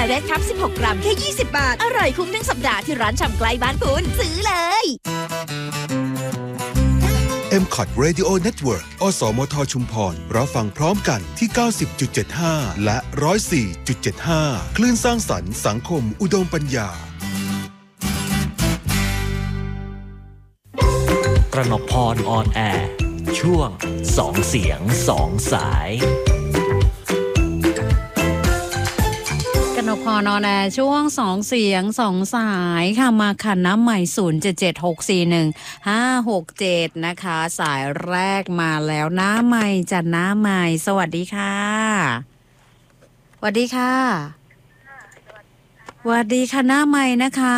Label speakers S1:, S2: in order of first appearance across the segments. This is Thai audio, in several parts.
S1: เรดครับ16กรัมแค่20บาทอร่อยคุ้มทั้งสัปดาห์ที่ร้านชำใกล้บ้านคุณซื้อเลย
S2: MCOT Radio Network อสมทชุมพรรับฟังพร้อมกันที่ 90.75 และ 104.75 คลื่นสร้างสรรค์สังคมอุดมปัญญาก
S3: ระหนกพรออนแอร์ช่วง2เสียง2สาย
S4: กนกพรนอนแอร์ช่วง2เสียง2สายค่ะมาค่ะน้ำใหม่0776415567นะคะสายแรกมาแล้วน้ำใหม่จัดน้ำใหม่สวัสดีค่ะสวัสดีค่ะสวัสดีค่ะน้ำใหม่นะคะ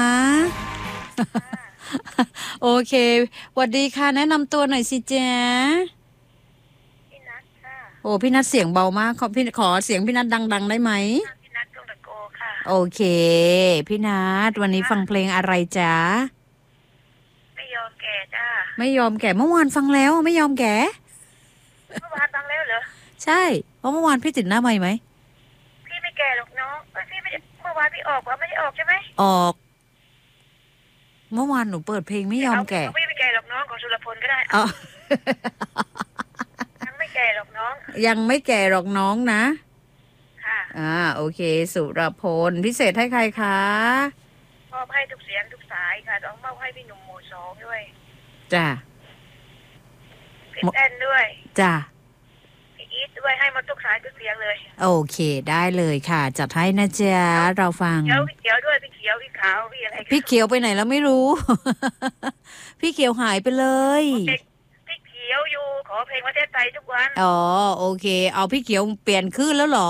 S4: โอเคสวัสดีค่ะแนะนำตัวหน่อยสิจ๊ะ
S5: พี่นัทค่ะ
S4: โอ้พี่นัทเสียงเบามากขอเสียงพี่นัทดังๆได้ไหม
S5: พี่นัทดวงตะโกค่ะ
S4: โอเคพี่นัทวันนี้ฟังเพลงอะไรจ๊ะ
S5: ไม่ยอมแก่จ้า
S4: ไม่ยอมแก่เมื่อวานฟังแล้วไม่ยอมแก่
S5: เมื่อวานฟังแล้วเหรอ
S4: ใช่เพราะเมื่อวานพี่ติดหน้าใหม่ไหม
S5: พี่ไม่แก่หรอกน้องพี่ไม่เมื่อวานพี่ออกว่าไม่ได้ออกใช่ไหม
S4: ออกเมื่อวานหนูเปิดเพลงไม่ยอมแก่
S5: พี่ไม่แก่หรอกน้องของสุรพลก็ได้ยังไม่แก่หรอกน้อง
S4: ยังไม่แก่หรอกน้องนะ
S5: ค่ะ
S4: โอเคสุรพลพิเศษให้ใครคะ
S5: มอบให้ทุกเสียงทุกสายค่ะต้องมอบให้พี่หนุ่มหมู่2ด้วย
S4: จ้ะ
S5: พี่แอนด้วย
S4: จ้ะ
S5: พี่อีทด้วยให้มาทุกสายทุกเสียงเลย
S4: โอเคได้เลยค่ะจัดให้นะจ๊ะเราฟัง
S5: พี่เขียวด้วยพี่เขียวพี่ขาวพี่อะไร
S4: พี่เขียวไปไหนแล้วไม่รู้พี่เขียวหายไปเลย
S5: พี่เขียวอยู่ขอเพลงประเทศไทยทุกวัน
S4: อ๋อโอเคเอาพี่เขียวเปลี่ยนคลื่นแล้วเหรอ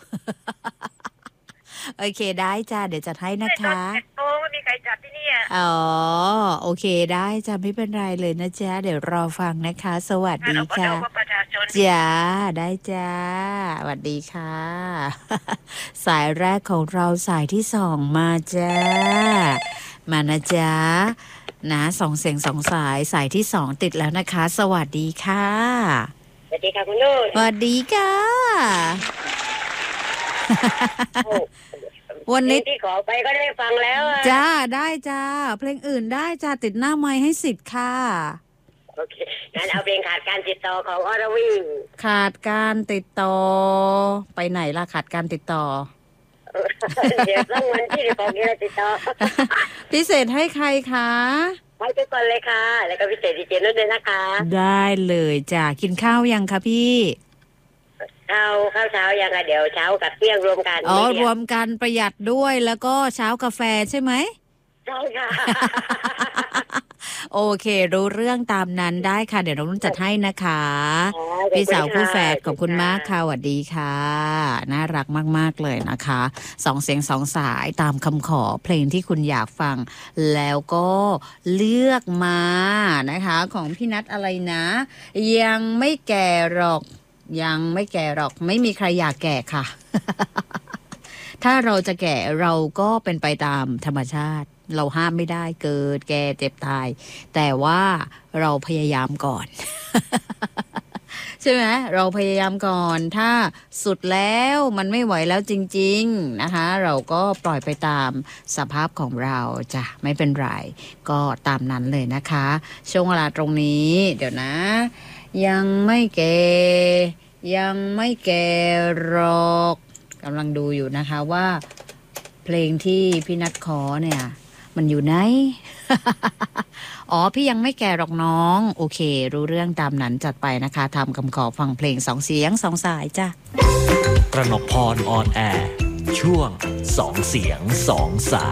S4: โอเคได้จ้าเดี๋ยวจัดให้นะคะ
S5: โอ้ไม่มีใครจัดที่นี่
S4: อ๋อโอเคได้จ้าไม่เป็นไรเลยนะจ๊ะเดี๋ยวรอฟังนะคะสวัสดีค่ะจ้าได้จ้าสวัสดีค่ะสายแรกของเราสายที่2มาจ้ามานะจ๊ะนะ2เสียง2สายที่2ติดแล้วนะคะสวัสดีค่ะ
S5: สวัสดีค่ะคุณนุ่น
S4: สวัสดีค่ะวันนี้
S5: ที่ขอไปก็ได้ฟังแล้ว
S4: จ้าได้จ้าเพลงอื่นได้จ้าติดหน้าไมค์ให้สิทธิ์ค่ะ
S5: โอเคงั้นเอาเพลงขาดการติดต่อของอรวี
S4: ขาดการติดต่อไปไหนล่ะขาดการติดต่อ
S5: เดี๋ยวต้องวันที่16นี้เราติดต่อ
S4: พิเศษให้ใครคะ
S5: ให้ทุกคนเลยค่ะแล้วก็พิเศษดีเจนุ่นด้วยนะคะ
S4: ได้เลยจ้ากินข้าวยังคะพี่
S5: ข้าวเช้ายังเดี๋ยวเช้ากับเที่ยงรวมกัน
S4: รวมกันประหยัดด้วยแล้วก็เช้ากาแฟใช่ไหม
S5: ใช่ค่ะ
S4: โอเครู้เรื่องตามนั้นได้ค่ะเดี๋ยวเราจัดให้นะคะพี่สาวคู่แฝดขอบคุณมากค่ะสวัสดีค่ะน่ารักมากๆเลยนะคะ2เสียง2สายตามคำขอเพลงที่คุณอยากฟังแล้วก็เลือกมานะคะของพี่นัทอะไรนะยังไม่แก่หรอกยังไม่แก่หรอกไม่มีใครอยากแก่ค่ะ ถ้าเราจะแก่เราก็เป็นไปตามธรรมชาติเราห้ามไม่ได้เกิดแก่เจ็บตายแต่ว่าเราพยายามก่อน ใช่ไหมเราพยายามก่อนถ้าสุดแล้วมันไม่ไหวแล้วจริงๆนะคะเราก็ปล่อยไปตามสภาพของเราจ้ะไม่เป็นไรก็ตามนั้นเลยนะคะช่วงเวลาตรงนี้เดี๋ยวนะยังไม่แก่หรอกกำลังดูอยู่นะคะว่าเพลงที่พี่นัทขอเนี่ยมันอยู่ไหน อ๋อพี่ยังไม่แก่หรอกน้องโอเครู้เรื่องตามนั้นจัดไปนะคะทำคำขอฟังเพลง2เสียง2สายจ้ะ
S3: กระหนกพรออนแอร์ช่วง2เสียง2สา